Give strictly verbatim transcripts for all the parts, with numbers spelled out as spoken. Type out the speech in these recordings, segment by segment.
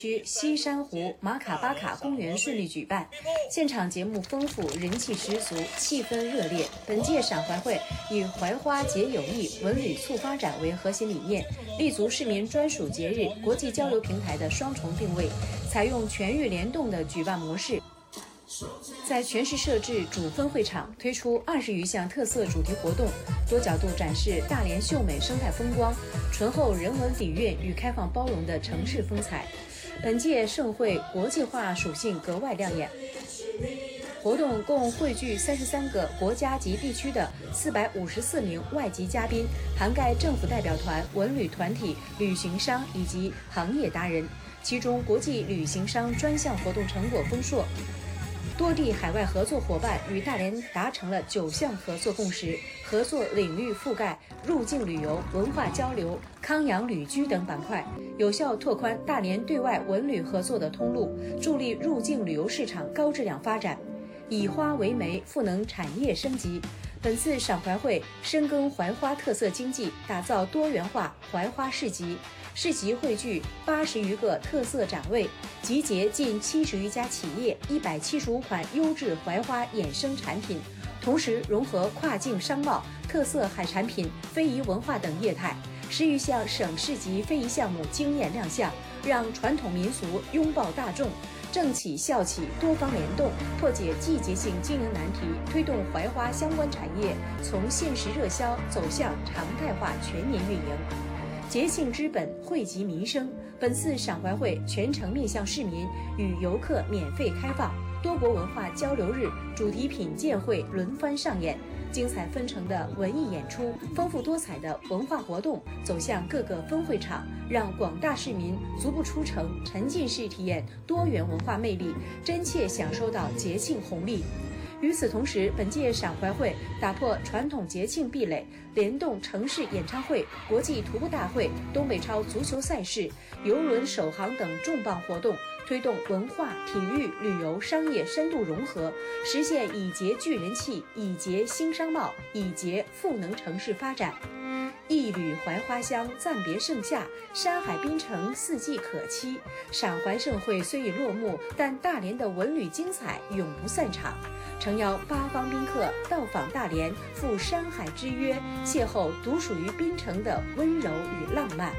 区西山湖马卡巴卡公园顺利举办，现场节目丰富，人气十足，气氛热烈。本届陕怀会以怀花结友谊、文旅促发展为核心理念，立足市民专属节日、国际交流平台的双重定位，采用全域联动的举办模式。在全市设置主分会场，推出二十余项特色主题活动，多角度展示大连秀美生态风光、醇厚人文底蕴与开放包容的城市风采。本届盛会国际化属性格外亮眼，活动共汇聚三十三个国家及地区的四百五十四名外籍嘉宾，涵盖政府代表团、文旅团体、旅行商以及行业达人。其中，国际旅行商专项活动成果丰硕。多地海外合作伙伴与大连达成了九项合作共识，合作领域覆盖入境旅游、文化交流、康养旅居等板块，有效拓宽大连对外文旅合作的通路，助力入境旅游市场高质量发展。以花为媒，赋能产业升级。本次陕怀会深耕槐花特色经济，打造多元化槐花市集。市集汇聚八十余个特色展位，集结近七十余家企业、一百七十五款优质槐花衍生产品，同时融合跨境商贸、特色海产品、非遗文化等业态，十余项省市级非遗项目惊艳亮相，让传统民俗拥抱大众。政企校企多方联动，破解季节性经营难题，推动槐花相关产业从限时热销走向常态化全年运营。节庆之本，惠及民生。本次陕怀会全程面向市民，与游客免费开放，多国文化交流日、主题品鉴会轮番上演，精彩纷呈的文艺演出、丰富多彩的文化活动走向各个分会场，让广大市民足不出城，沉浸式体验多元文化魅力，真切享受到节庆红利。与此同时，本届陕怀会打破传统节庆壁垒，联动城市演唱会、国际徒步大会、东北超足球赛事、邮轮首航等重磅活动，推动文化、体育、旅游、商业深度融合，实现以节聚人气、以节兴商贸、以节赋能城市发展。一缕槐花香，暂别盛夏，山海滨城四季可期。陕怀盛会虽已落幕，但大连的文旅精彩永不散场。诚邀八方宾客到访大连，赴山海之约，邂逅独属于滨城的温柔与浪漫。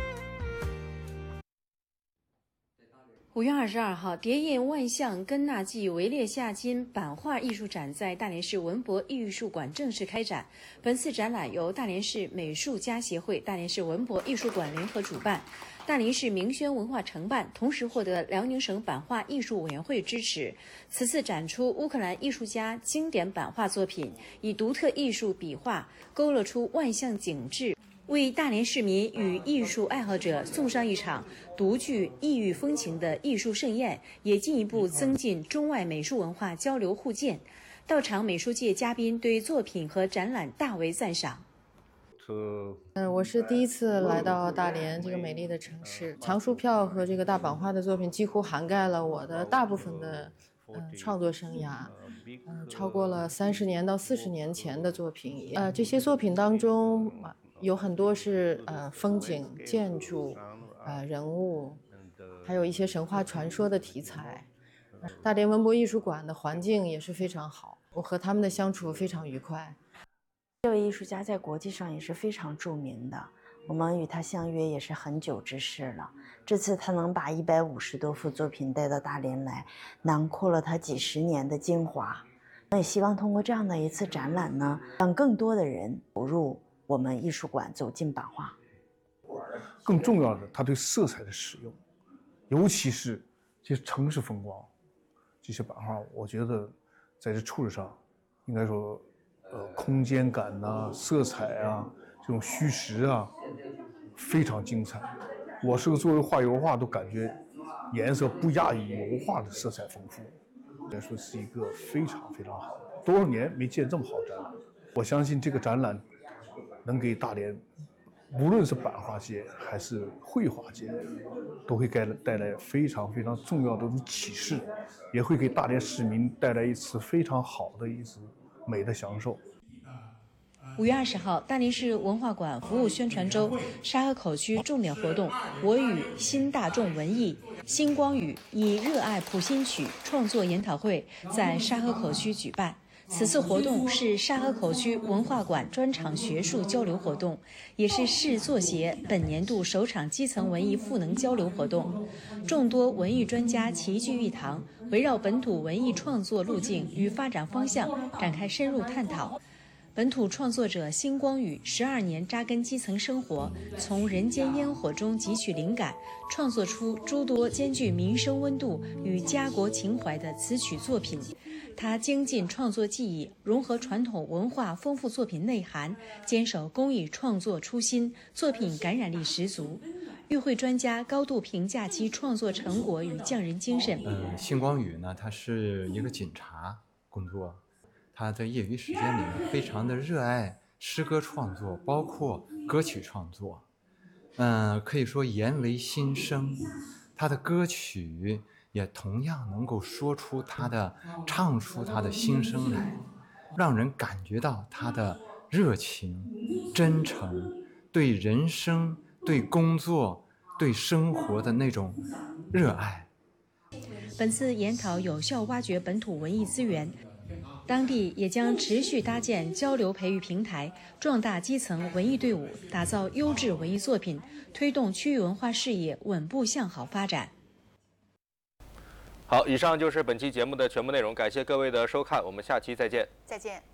五月二十二号，叠印万象根纳季围列夏金版画艺术展在大连市文博艺术馆正式开展。本次展览由大连市美术家协会、大连市文博艺术馆联合主办，大连市明轩文化承办，同时获得辽宁省版画艺术委员会支持。此次展出乌克兰艺术家经典版画作品，以独特艺术笔画勾勒出万象景致，为大连市民与艺术爱好者送上一场独具异域风情的艺术盛宴，也进一步增进中外美术文化交流互鉴。到场美术界嘉宾对作品和展览大为赞赏。 嗯，我是第一次来到大连这个美丽的城市，藏书票和这个大版画的作品几乎涵盖了我的大部分的呃创作生涯，嗯、呃，超过了三十年到四十年前的作品。呃，这些作品当中有很多是呃风景、建筑、呃人物，还有一些神话传说的题材。大连文博艺术馆的环境也是非常好，我和他们的相处非常愉快。 这位艺术家在国际上也是非常著名的，我们与他相约也是很久之事了。这次他能把一百五十多幅作品带到大连来，囊括了他几十年的精华。我也希望通过这样的一次展览呢，让更多的人走入我们艺术馆，走进版画。 更重要的，他对色彩的使用，尤其是这些城市风光，这些版画，我觉得在这处理上，应该说，呃，空间感呐、啊、色彩啊、这种虚实啊，非常精彩。我是个作为画油画，都感觉颜色不亚于油画的色彩丰富，应该说是一个非常非常好的。多少年没见这么好的展览，我相信这个展览能给大连，无论是版画界还是绘画界，都会带来带来非常非常重要的启示，也会给大连市民带来一次非常好的一次美的享受。 五月二十号，大连市文化馆服务宣传周沙河口区重点活动“我与新大众文艺星光雨以热爱谱新曲”创作研讨会在沙河口区举办。此次活动是沙河口区文化馆专场学术交流活动，也是市作协本年度首场基层文艺赋能交流活动。众多文艺专家齐聚一堂，围绕本土文艺创作路径与发展方向展开深入探讨。本土创作者星光雨十二年扎根基层生活，从人间烟火中汲取灵感，创作出诸多兼具民生温度与家国情怀的词曲作品。他精进创作技艺，融合传统文化，丰富作品内涵，坚守公益创作初心，作品感染力十足。与会专家高度评价其创作成果与匠人精神。 嗯，星光雨呢，他是一个警察工作，他在业余时间里呢，非常的热爱诗歌创作，包括歌曲创作。嗯，可以说言为心声，他的歌曲也同样能够说出他的唱出他的心声来，让人感觉到他的热情、真诚，对人生、对工作、对生活的那种热爱。 本次研讨有效挖掘本土文艺资源，当地也将持续搭建交流培育平台，壮大基层文艺队伍，打造优质文艺作品，推动区域文化事业稳步向好发展。 好，以上就是本期节目的全部内容，感谢各位的收看，我们下期再见。 再见。